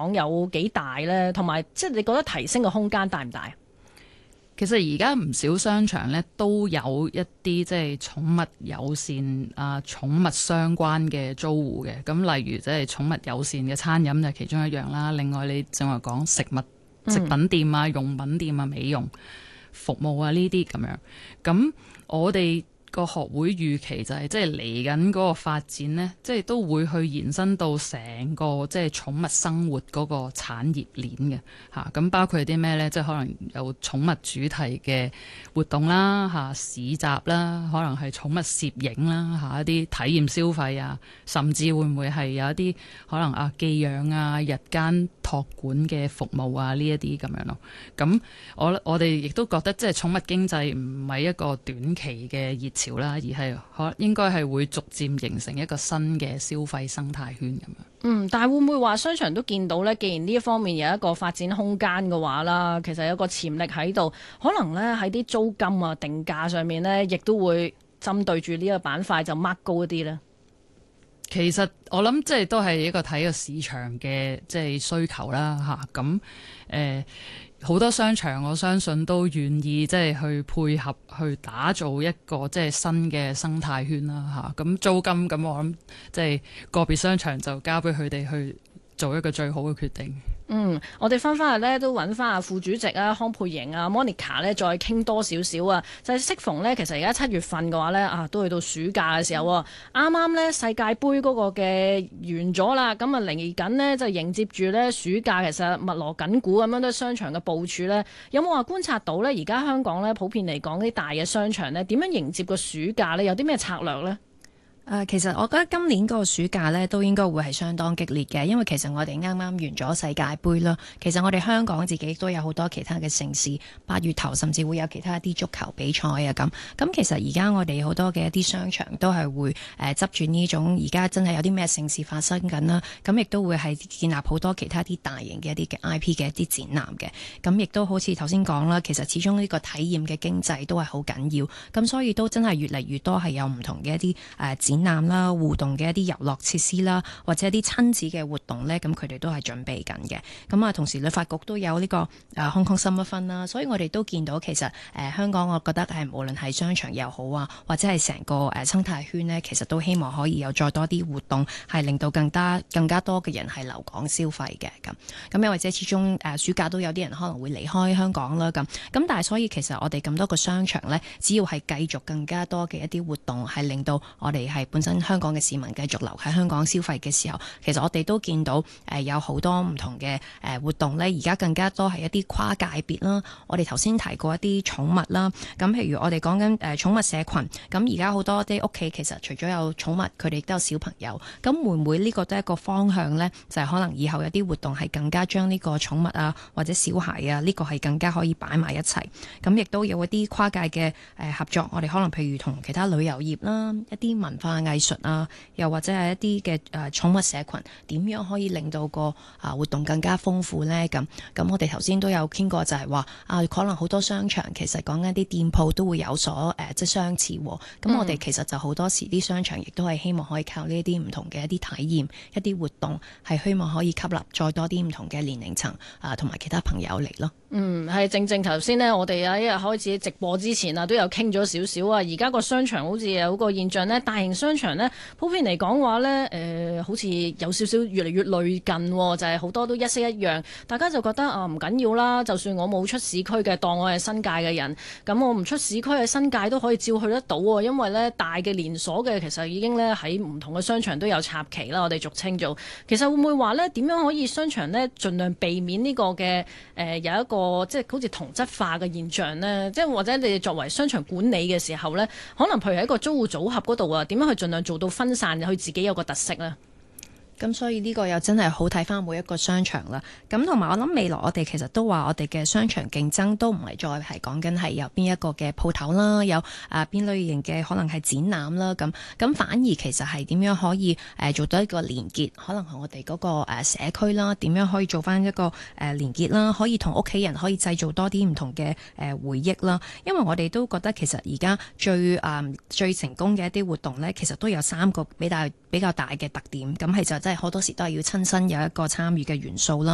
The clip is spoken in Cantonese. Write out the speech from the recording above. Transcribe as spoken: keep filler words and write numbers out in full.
港有幾大呢？同埋即係你覺得提升嘅空間大唔大？ 其實而家唔少商場咧都有一啲即係寵物友善啊、寵物相關嘅租戶嘅，咁例如即係寵物友善嘅餐飲就係其中一樣啦。另外你正話講食物食品店啊、用品店啊、美容服務啊呢啲咁樣，咁我哋個學會預期就係即係嚟緊嗰個發展呢，即係都會去延伸到成個即係寵物生活嗰個產業鏈嘅嚇。咁包括啲咩呢？即係可能有寵物主題嘅活動啦嚇，市集啦，可能係寵物攝影啦嚇，一啲體驗消費啊，甚至會唔會係有一啲可能啊寄養啊、日間託管嘅服務啊呢一啲咁樣咯。咁我我哋亦都覺得即係寵物經濟唔係一個短期嘅熱潮啦，而係可應該係會逐漸形成一個新嘅消費生態圈咁樣。 嗯，但係會唔會話商場都見到呢？既然呢一方面有一個發展空間嘅話啦，其實有個潛力喺度，可能呢喺啲租金啊、定價上面呢，亦都會針對住呢個板塊就 mark 高一啲呢。 其實我諗即係都係一個睇個市場嘅即係需求啦嚇。咁誒好多商場我相信都願意即係去配合去打造一個即係新嘅生態圈啦嚇。咁租金咁我諗即係個別商場就交俾佢哋去做一個最好嘅決定。 嗯，我哋翻返嚟咧都揾翻阿副主席啊康沛瑩啊 Monica 咧再傾多少少啊，就係、是、適逢呢，其實而家七月份嘅話呢，啊，都去到暑假嘅時候喎，啱啱呢，世界盃嗰個嘅完咗啦，咁啊嚟緊呢，就迎接住呢暑假，其實密鑼緊鼓咁樣都商場嘅部署呢，有冇話觀察到呢？而家香港呢，普遍嚟講啲大嘅商場呢，點樣迎接個暑假呢？有啲咩策略呢？ 誒、呃，其實我覺得今年嗰個暑假咧都應該會係相當激烈嘅，因為其實我哋啱啱完咗世界盃啦。其實我哋香港自己都有好多其他嘅盛事，八月頭甚至會有其他一啲足球比賽啊咁。咁其實而家我哋好多嘅一啲商場都係會誒執住呢種而家真係有啲咩盛事發生緊啦。咁亦都會係建立好多其他啲大型嘅一啲嘅 I P 嘅一啲展覽嘅。咁亦都好似頭先講啦，其實始終呢個體驗嘅經濟都係好緊要。咁所以都真係越嚟越多係有唔同嘅一啲誒、呃、展展覽啦、互動嘅一啲遊樂設施啦，或者一啲親子嘅活動呢，咁佢哋都係準備緊嘅。咁啊，同時旅發局都有呢個誒 Hong Kong Summer Fun啦，所以我哋都見到其實誒、呃、香港，我覺得係無論係商場又好啊，或者係成個誒生態圈呢，其實都希望可以有再多啲活動，係令到更加更加多嘅人係留港消費嘅咁。咁又或者始終誒、呃、暑假都有啲人可能會離開香港啦咁。咁但係所以其實我哋咁多個商場呢，只要係繼續更加多嘅一啲活動，係令到我哋係本身香港嘅市民繼續留喺香港消費嘅時候，其實我哋都見到誒、呃、有好多唔同嘅誒、呃、活動呢，而家更加多係一啲跨界別啦。我哋頭先提過一啲寵物啦，咁譬如我哋講緊誒寵物社群，咁而家好多啲屋企其實除咗有寵物，佢哋都有小朋友，咁會唔會呢個都係一個方向呢？就係、是、可能以後有啲活動係更加將呢個寵物啊或者小孩啊呢、這個係更加可以擺埋一齊，咁亦都有一啲跨界嘅誒合作。我哋可能譬如同其他旅遊業啦、一啲文化藝術啊，又或者係一啲嘅誒寵物社群，點樣可以令到個啊活動更加豐富呢？咁咁我哋頭先都有傾過，就係話啊，可能好多商場其實講緊啲店鋪都會有所誒、呃、即係相似。咁、嗯、我哋其實就好多時啲商場亦都係希望可以靠呢一啲唔同嘅一啲體驗、一啲活動，係希望可以吸納再多啲唔同嘅年齡層啊，同埋其他朋友嚟咯。 嗯，係正正頭先呢，我哋喺一日開始直播之前啊，都有傾咗少少啊。而家個商場好似有個現象呢，大型商場呢，普遍嚟講話呢，誒、呃、好似有少少越嚟越類近，就係、是、好多都一式一樣。大家就覺得啊，唔緊要啦，就算我冇出市區嘅，當我係新界嘅人，咁我唔出市區嘅新界都可以照去得到喎。因為呢，大嘅連鎖嘅其實已經呢喺唔同嘅商場都有插旗啦。我哋俗稱做，其實會唔會話呢？點樣可以商場呢？盡量避免呢個嘅誒、呃、有一個即係好似同質化嘅現象呢？即係或者你哋作為商場管理嘅時候呢，可能譬如喺個租戶組合嗰度啊，點樣去盡量做到分散，佢自己有個特色呢？ 咁所以呢個又真係好睇翻每一個商場啦。咁同埋我諗未來我哋其實都話我哋嘅商場競爭都唔係再係講緊係有邊一個嘅鋪頭啦，有啊邊類型嘅可能係展覽啦，咁咁反而其實係點樣可以誒、呃、做到一個連結，可能係我哋嗰個誒社區啦，點樣可以做翻一個誒連結啦，可以同屋企人可以製造多啲唔同嘅誒回憶啦。因為我哋都覺得其實而家最誒、呃、最成功嘅一啲活動咧，其實都有三個比較比較大嘅特點，咁係就真係好多時都係要親身有一個參與嘅元素啦。